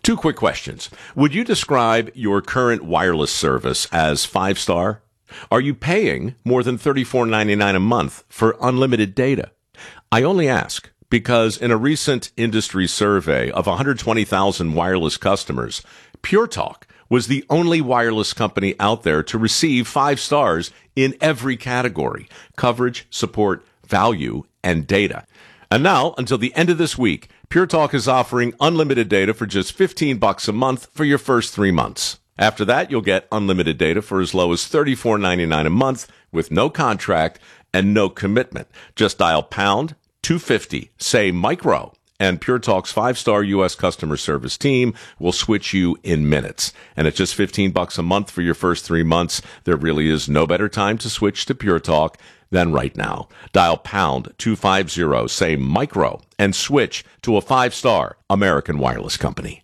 Two quick questions. Would you describe your current wireless service as 5-star? Are you paying more than $34.99 a month for unlimited data? I only ask because in a recent industry survey of 120,000 wireless customers, Pure Talk was the only wireless company out there to receive 5 stars in every category: coverage, support, value, and data. And now, until the end of this week, Pure Talk is offering unlimited data for just $15 a month for your first 3 months. After that, you'll get unlimited data for as low as $34.99 a month with no contract and no commitment. Just dial pound 250, say micro, and Pure Talk's 5-star U.S. customer service team will switch you in minutes. And at just $15 a month for your first 3 months, there really is no better time to switch to Pure Talk than right now. Dial pound 250, say micro, and switch to a 5-star American wireless company.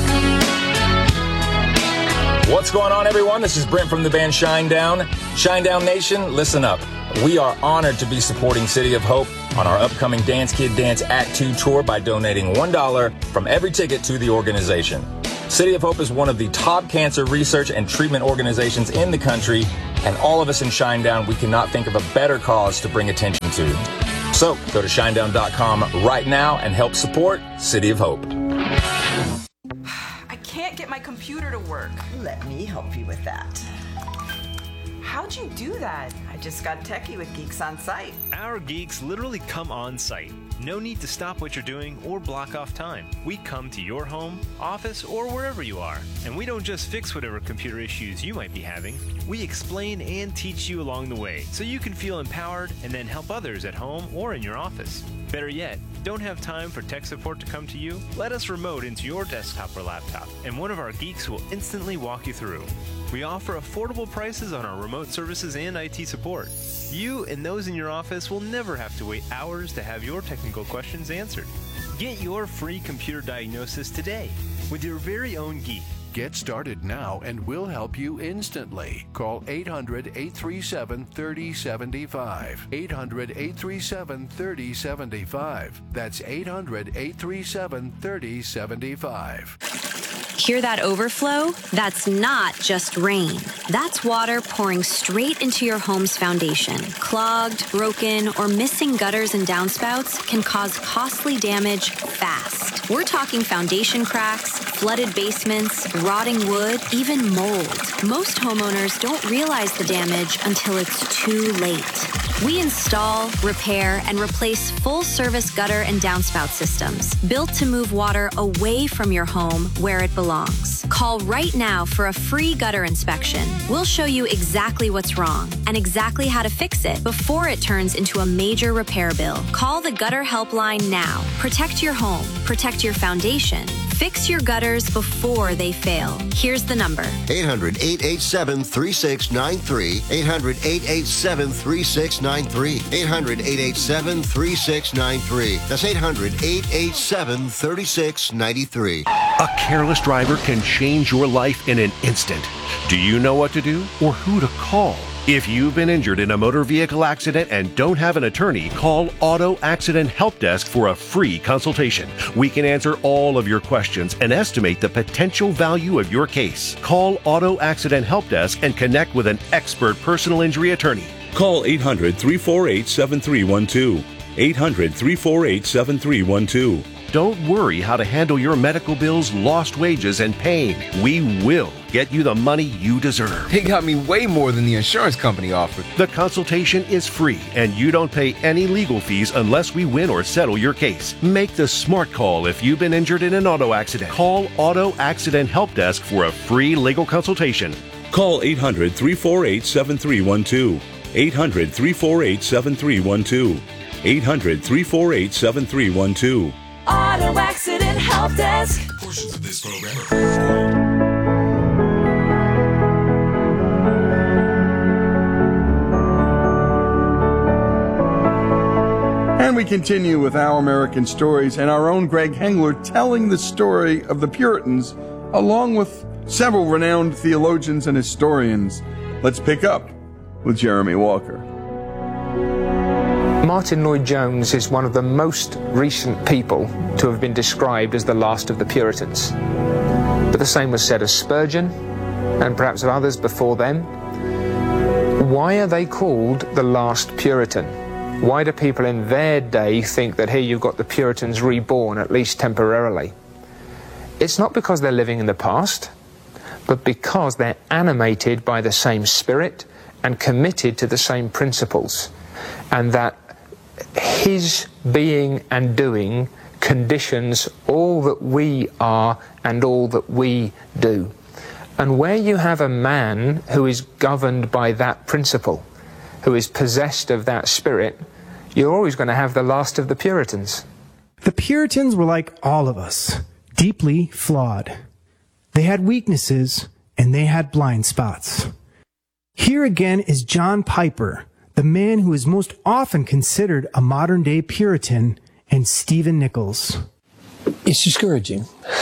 What's going on, everyone? This is Brent from the band Shinedown. Shinedown Nation, listen up. We are honored to be supporting City of Hope on our upcoming Dance Kid Dance Act 2 tour by donating $1 from every ticket to the organization. City of Hope is one of the top cancer research and treatment organizations in the country, and all of us in Shinedown, we cannot think of a better cause to bring attention to. So go to shinedown.com right now and help support City of Hope. I can't get my computer to work. Let me help you with that. How'd you do that? I just got techie with Geeks on Site. Our geeks literally come on site. No need to stop what you're doing or block off time. We come to your home, office, or wherever you are. And we don't just fix whatever computer issues you might be having. We explain and teach you along the way so you can feel empowered and then help others at home or in your office. Better yet, don't have time for tech support to come to you? Let us remote into your desktop or laptop, and one of our geeks will instantly walk you through. We offer affordable prices on our remote services and IT support. You and those in your office will never have to wait hours to have your technical questions answered. Get your free computer diagnosis today with your very own geek. Get started now and we'll help you instantly. Call 800-837-3075. 800-837-3075. That's 800-837-3075. Hear that overflow? That's not just rain. That's water pouring straight into your home's foundation. Clogged, broken, or missing gutters and downspouts can cause costly damage fast. We're talking foundation cracks, flooded basements, rotting wood, even mold. Most homeowners don't realize the damage until it's too late. We install, repair, and replace full-service gutter and downspout systems built to move water away from your home where it belongs. Call right now for a free gutter inspection. We'll show you exactly what's wrong and exactly how to fix it before it turns into a major repair bill. Call the Gutter Helpline now. Protect your home. Protect your foundation. Fix your gutters before they fail. Here's the number. 800-887-3693. 800-887-3693. 800-887-3693. That's 800-887-3693. A careless driver can change your life in an instant. Do you know what to do or who to call? If you've been injured in a motor vehicle accident and don't have an attorney, call Auto Accident Help Desk for a free consultation. We can answer all of your questions and estimate the potential value of your case. Call Auto Accident Help Desk and connect with an expert personal injury attorney. Call 800-348-7312. 800-348-7312. Don't worry how to handle your medical bills, lost wages, and pain. We will get you the money you deserve. They got me way more than the insurance company offered. The consultation is free, and you don't pay any legal fees unless we win or settle your case. Make the smart call if you've been injured in an auto accident. Call Auto Accident Help Desk for a free legal consultation. Call 800-348-7312. 800-348-7312. 800-348-7312. Auto Accident Help Desk. Portions of this program And we continue with Our American Stories and our own Greg Hengler telling the story of the Puritans along with several renowned theologians and historians. Let's pick up with Jeremy Walker. Martin Lloyd-Jones is one of the most recent people to have been described as the last of the Puritans. But the same was said of Spurgeon, and perhaps of others before them. Why are they called the last Puritan? Why do people in their day think that here you've got the Puritans reborn, at least temporarily? It's not because they're living in the past, but because they're animated by the same spirit and committed to the same principles, and that his being and doing conditions all that we are and all that we do. And where you have a man who is governed by that principle, who is possessed of that spirit, you're always going to have the last of the Puritans. The Puritans were like all of us, deeply flawed. They had weaknesses and they had blind spots. Here again is John Piper, the man who is most often considered a modern-day Puritan, and Stephen Nichols. It's discouraging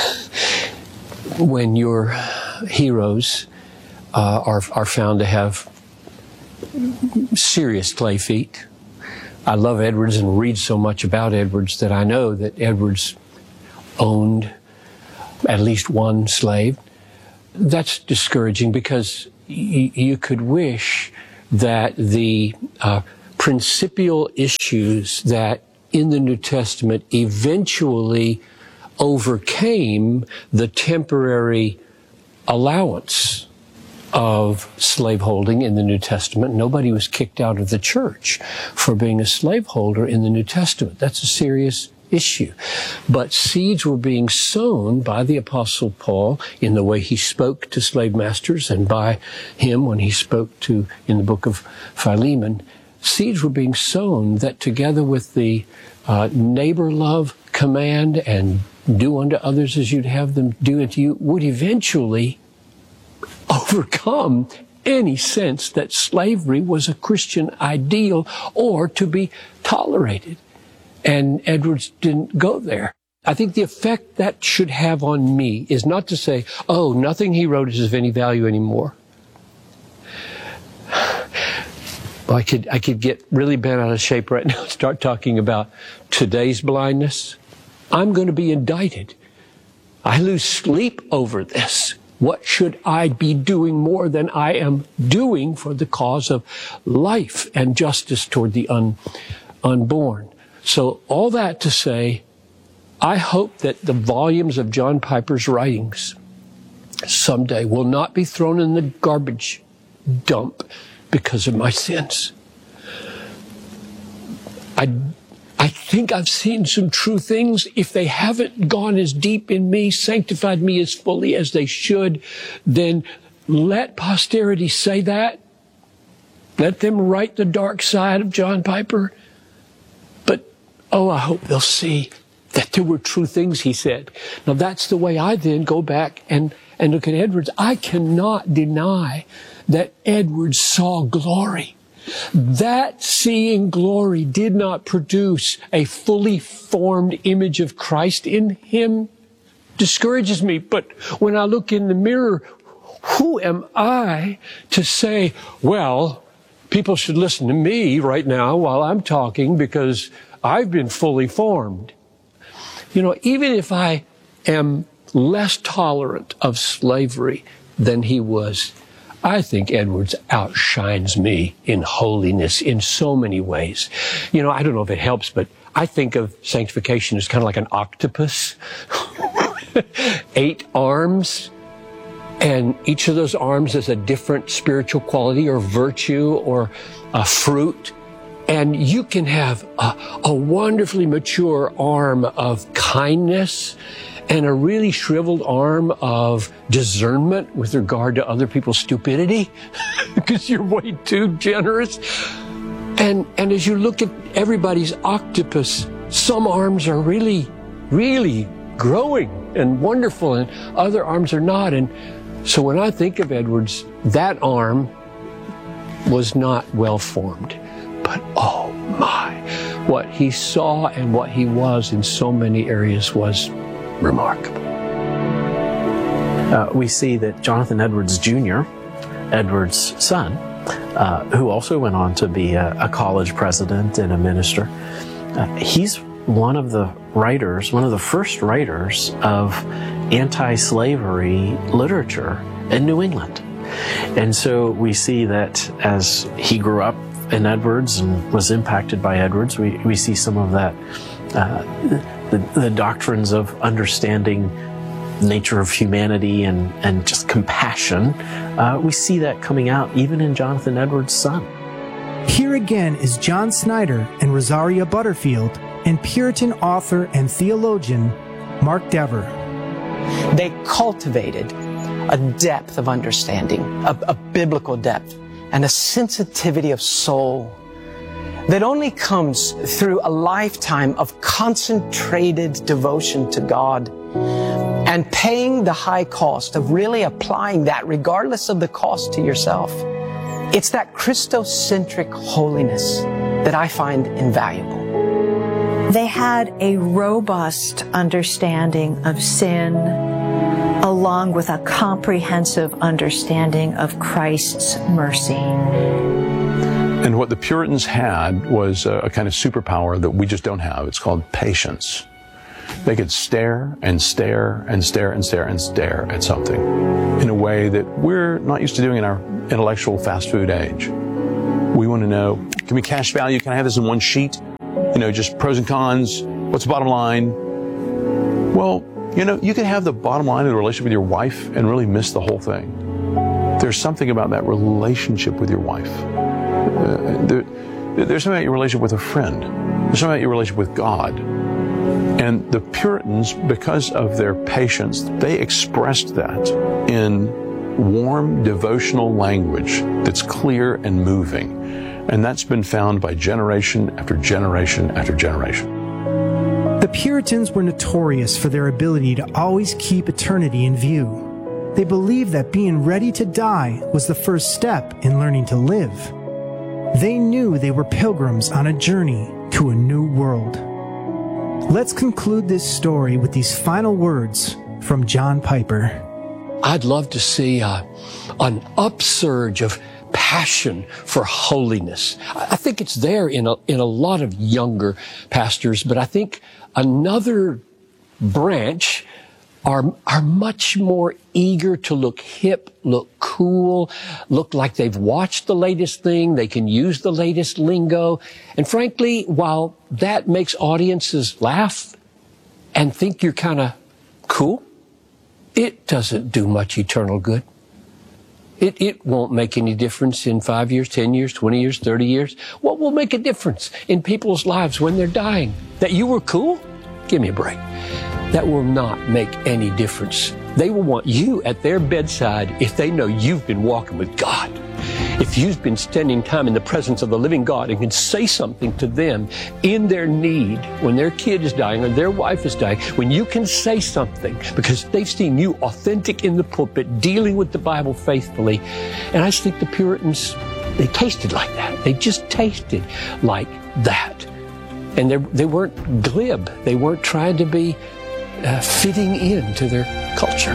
when your heroes are found to have serious clay feet. I love Edwards and read so much about Edwards that I know that Edwards owned at least one slave. That's discouraging because you could wish that the principal issues that in the New Testament eventually overcame the temporary allowance of slaveholding in the New Testament. Nobody was kicked out of the church for being a slaveholder in the New Testament. That's a serious issue. But seeds were being sown by the Apostle Paul in the way he spoke to slave masters, and by him when he spoke to, in the book of Philemon, seeds were being sown that together with the neighbor love command and do unto others as you'd have them do unto you would eventually overcome any sense that slavery was a Christian ideal or to be tolerated. And Edwards didn't go there. I think the effect that should have on me is not to say, oh, nothing he wrote is of any value anymore. Well, I could get really bent out of shape right now and start talking about today's blindness. I'm going to be indicted. I lose sleep over this. What should I be doing more than I am doing for the cause of life and justice toward the unborn? So all that to say, I hope that the volumes of John Piper's writings someday will not be thrown in the garbage dump because of my sins. I think I've seen some true things. If they haven't gone as deep in me, sanctified me as fully as they should, then let posterity say that. Let them write the dark side of John Piper. But, oh, I hope they'll see that there were true things he said. Now, that's the way I then go back and look at Edwards. I cannot deny that Edwards saw glory. That seeing glory did not produce a fully formed image of Christ in him. Discourages me. But when I look in the mirror, who am I to say, well, people should listen to me right now while I'm talking because I've been fully formed. You know, even if I am less tolerant of slavery than he was, I think Edwards outshines me in holiness in so many ways. You know, I don't know if it helps, but I think of sanctification as kind of like an octopus. 8 arms, and each of those arms has a different spiritual quality or virtue or a fruit. And you can have a wonderfully mature arm of kindness and a really shriveled arm of discernment with regard to other people's stupidity because you're way too generous. And as you look at everybody's octopus, some arms are really, really growing and wonderful and other arms are not. And so when I think of Edwards, that arm was not well formed. But oh my, what he saw and what he was in so many areas was remarkable. We see that Jonathan Edwards Jr., Edwards' son, who also went on to be a college president and a minister. He's one of the first writers of anti-slavery literature in New England. And so we see that as he grew up in Edwards and was impacted by Edwards, we see some of that, the doctrines of understanding nature of humanity and just compassion. We see that coming out even in Jonathan Edwards' son. Here again is John Snyder and Rosaria Butterfield and Puritan author and theologian Mark Dever. They cultivated a depth of understanding, a biblical depth, and a sensitivity of soul that only comes through a lifetime of concentrated devotion to God and paying the high cost of really applying that regardless of the cost to yourself. It's that Christocentric holiness that I find invaluable. They had a robust understanding of sin, along with a comprehensive understanding of Christ's mercy. And what the Puritans had was a kind of superpower that we just don't have. It's called patience. They could stare and stare and stare and stare and stare at something in a way that we're not used to doing in our intellectual fast food age. We want to know, can we cash value? Can I have this in one sheet? You know, just pros and cons. What's the bottom line? Well, you know, you can have the bottom line of the relationship with your wife and really miss the whole thing. There's something about that relationship with your wife. There's something about your relationship with a friend. There's something about your relationship with God. And the Puritans, because of their patience, they expressed that in warm, devotional language that's clear and moving. And that's been found by generation after generation after generation. The Puritans were notorious for their ability to always keep eternity in view. They believed that being ready to die was the first step in learning to live. They knew they were pilgrims on a journey to a new world. Let's conclude this story with these final words from John Piper. I'd love to see an upsurge of passion for holiness. I think it's there in a lot of younger pastors, but I think another branch are much more eager to look hip, look cool, look like they've watched the latest thing, they can use the latest lingo. And frankly, while that makes audiences laugh and think you're kind of cool, it doesn't do much eternal good. It won't make any difference in 5 years, 10 years, 20 years, 30 years. What will make a difference in people's lives when they're dying? That you were cool? Give me a break. That will not make any difference. They will want you at their bedside if they know you've been walking with God. If you've been spending time in the presence of the living God and can say something to them in their need when their kid is dying or their wife is dying, when you can say something because they've seen you authentic in the pulpit, dealing with the Bible faithfully. And I just think the Puritans, they tasted like that. They just tasted like that. And they weren't glib. They weren't trying to be fitting into their culture.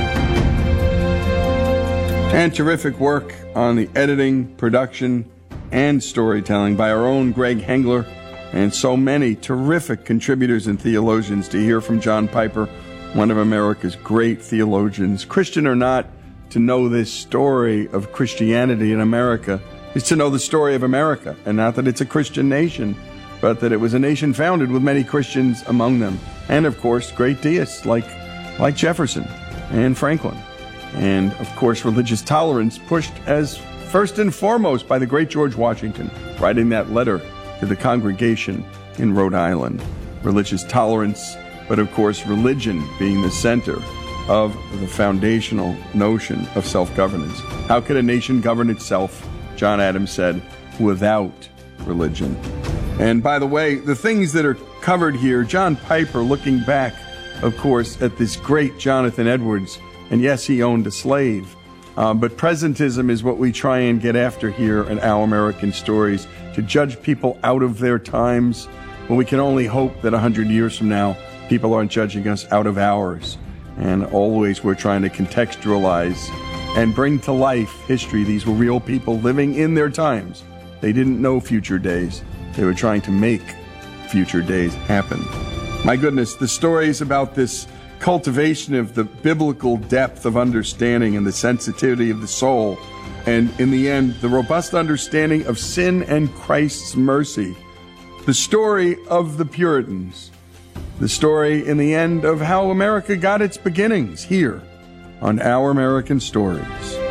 And terrific work on the editing, production, and storytelling by our own Greg Hengler, and so many terrific contributors and theologians to hear from John Piper, one of America's great theologians. Christian or not, to know this story of Christianity in America is to know the story of America, and not that it's a Christian nation, but that it was a nation founded with many Christians among them. And, of course, great deists like Jefferson and Franklin. And, of course, religious tolerance pushed as first and foremost by the great George Washington, writing that letter to the congregation in Rhode Island. Religious tolerance, but, of course, religion being the center of the foundational notion of self-governance. How could a nation govern itself, John Adams said, without religion? And by the way, the things that are covered here, John Piper looking back, of course, at this great Jonathan Edwards, and yes, he owned a slave, but presentism is what we try and get after here in Our American Stories, to judge people out of their times. Well, we can only hope that 100 years from now, people aren't judging us out of ours. And always we're trying to contextualize and bring to life history. These were real people living in their times. They didn't know future days. They were trying to make future days happen. My goodness, the stories about this cultivation of the biblical depth of understanding and the sensitivity of the soul, and in the end, the robust understanding of sin and Christ's mercy. The story of the Puritans. The story, in the end, of how America got its beginnings here on Our American Stories.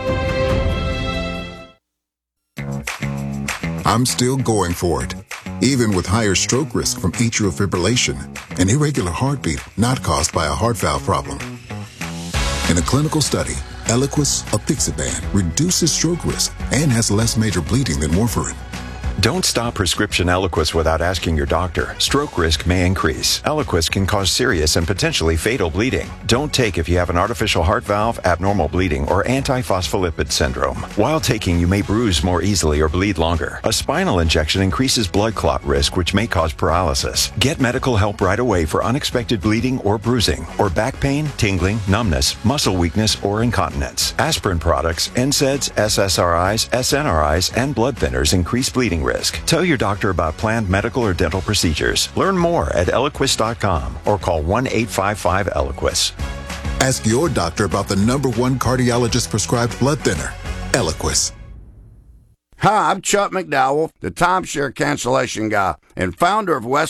I'm still going for it, even with higher stroke risk from atrial fibrillation, an irregular heartbeat not caused by a heart valve problem. In a clinical study, Eliquis apixaban reduces stroke risk and has less major bleeding than warfarin. Don't stop prescription Eliquis without asking your doctor. Stroke risk may increase. Eliquis can cause serious and potentially fatal bleeding. Don't take if you have an artificial heart valve, abnormal bleeding, or antiphospholipid syndrome. While taking, you may bruise more easily or bleed longer. A spinal injection increases blood clot risk, which may cause paralysis. Get medical help right away for unexpected bleeding or bruising, or back pain, tingling, numbness, muscle weakness, or incontinence. Aspirin products, NSAIDs, SSRIs, SNRIs, and blood thinners increase bleeding risk. Tell your doctor about planned medical or dental procedures. Learn more at Eliquis.com or call 1-855-ELIQUIS. Ask your doctor about the #1 cardiologist prescribed blood thinner, Eliquis. Hi, I'm Chuck McDowell, the timeshare cancellation guy and founder of West